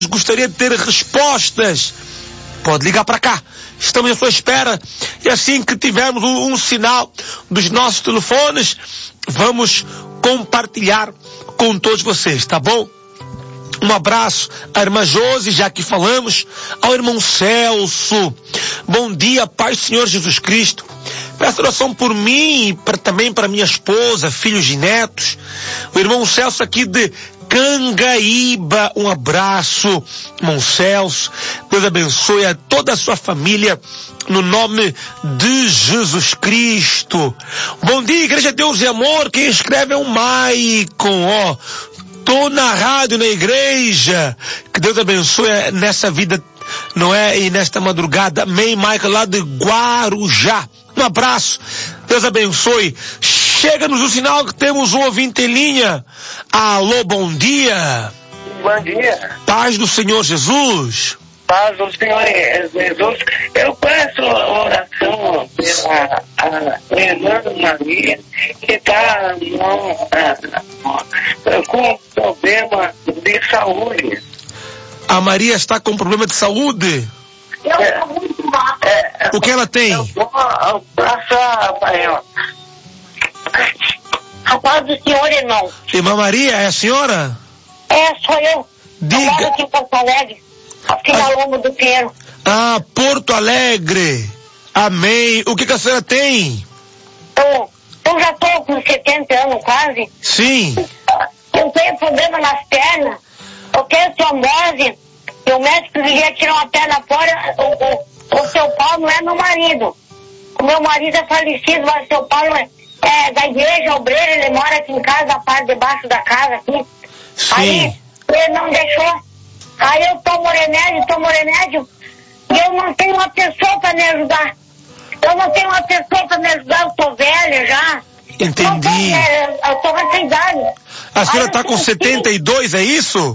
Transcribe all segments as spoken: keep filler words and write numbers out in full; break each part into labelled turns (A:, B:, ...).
A: gostaria de ter respostas, pode ligar para cá. Estamos à sua espera. E assim que tivermos um, um sinal dos nossos telefones, vamos compartilhar com todos vocês, tá bom? Um abraço à irmã Josi, já que falamos, ao irmão Celso. Bom dia, Pai do Senhor Jesus Cristo. Peço oração por mim e pra, também para minha esposa, filhos e netos. O irmão Celso aqui de Cangaíba, um abraço, irmão Celso. Deus abençoe a toda a sua família, no nome de Jesus Cristo. Bom dia, Igreja Deus e Amor. Quem escreve é o Maicon, ó. Tô na rádio, na igreja. Que Deus abençoe nessa vida, não é? E nesta madrugada. Amém, Michael, lá de Guarujá. Um abraço. Deus abençoe. Chega-nos o sinal que temos um ouvinte em linha. Alô, bom dia.
B: Bom dia.
A: Paz do Senhor Jesus.
B: Paz do Senhor Jesus. Eu peço oração pela a irmã Maria, que está com problema de saúde.
A: A Maria está com problema de saúde?
B: Eu é, muito mal. É,
A: o que ela tem?
B: Eu vou passar para ela. A paz do Senhor, irmão.
A: Irmã Maria, é a senhora?
B: É, sou eu.
A: Diga.
B: Eu moro aqui em Porto Alegre. Aqui na Lomba do Pinheiro.
A: Ah, Porto Alegre. Amém. O que, que a senhora tem?
B: Eu, eu já estou com setenta anos quase.
A: Sim.
B: Eu tenho problema nas pernas. Eu tenho trombose. E o médico queria tirar uma perna fora. O, o, o seu Paulo não é meu marido. O meu marido é falecido, mas o seu Paulo é, é da igreja obreira. Ele mora aqui em casa, a parte debaixo da casa aqui.
A: Sim.
B: Aí ele não deixou. Aí eu tomo remédio, tomo remédio, e eu não tenho uma pessoa para me ajudar. Eu não tenho uma pessoa para me ajudar, eu tô velha já.
A: Entendi.
B: Eu tô, velha, eu tô nessa idade.
A: A senhora está com
B: assim,
A: setenta e dois, é isso?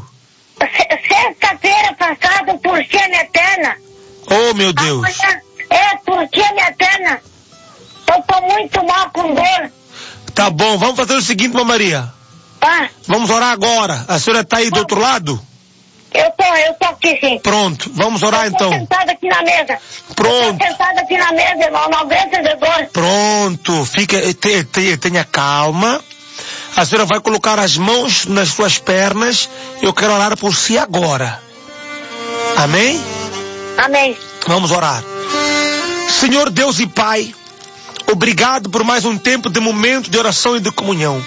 B: Sexta-feira passada eu torci a minha perna.
A: Oh, meu Deus.
B: Amanhã, é, torci a minha perna. Eu tô muito mal com dor.
A: Tá bom, vamos fazer o seguinte, Irmã Maria.
B: Ah,
A: Vamos orar agora. A senhora está aí do outro lado?
B: eu tô, eu tô aqui sim.
A: Pronto, vamos orar
B: eu tô
A: então.
B: sentada aqui na mesa.
A: Pronto.
B: Eu tô sentada aqui na mesa, irmão, não aguento de dor.
A: Pronto, fica, te, te, tenha calma. A senhora vai colocar as mãos nas suas pernas. Eu quero orar por si agora. Amém?
B: Amém.
A: Vamos orar. Senhor Deus e Pai, obrigado por mais um tempo de momento de oração e de comunhão.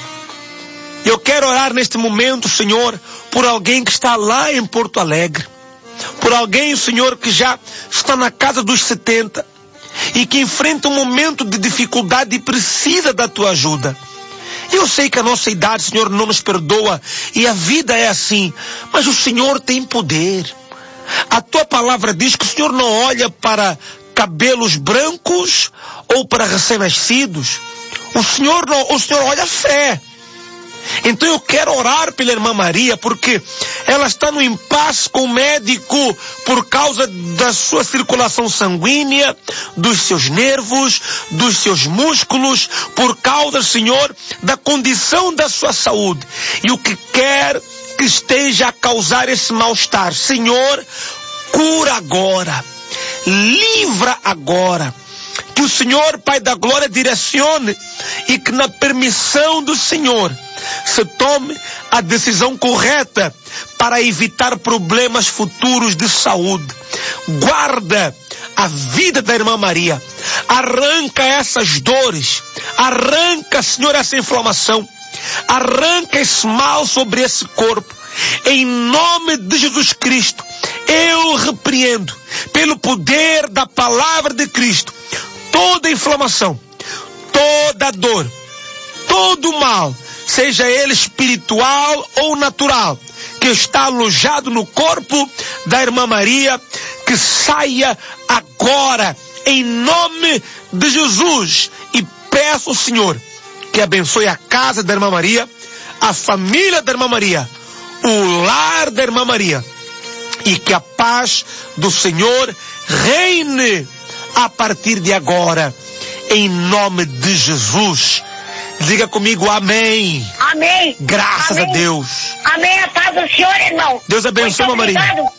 A: Eu quero orar neste momento, Senhor, por alguém que está lá em Porto Alegre. Por alguém, Senhor, que já está na casa dos setenta e que enfrenta um momento de dificuldade e precisa da tua ajuda. Eu sei que a nossa idade, Senhor, não nos perdoa e a vida é assim, mas o Senhor tem poder. A tua palavra diz que o Senhor não olha para cabelos brancos ou para recém-nascidos. O Senhor não, o Senhor olha a fé. Então eu quero orar pela irmã Maria, porque ela está no impasse com o médico por causa da sua circulação sanguínea, dos seus nervos, dos seus músculos, por causa, Senhor, da condição da sua saúde. E o que quer que esteja a causar esse mal-estar, Senhor, cura agora, livra agora. Que o Senhor, Pai da Glória, direcione e que na permissão do Senhor se tome a decisão correta para evitar problemas futuros de saúde. Guarda a vida da irmã Maria. Arranca essas dores. Arranca, Senhor, essa inflamação. Arranca esse mal sobre esse corpo. Em nome de Jesus Cristo, eu repreendo, pelo poder da palavra de Cristo, toda inflamação, toda dor, todo mal, seja ele espiritual ou natural, que está alojado no corpo da irmã Maria, que saia agora, em nome de Jesus. E peço ao Senhor que abençoe a casa da irmã Maria, a família da irmã Maria, o lar da irmã Maria, e que a paz do Senhor reine a partir de agora, em nome de Jesus. Diga comigo, amém.
B: Amém.
A: Graças
B: Amém.
A: a Deus.
B: Amém. A paz do Senhor, irmão.
A: Deus abençoe,
B: Muito
A: Maria.
B: obrigado.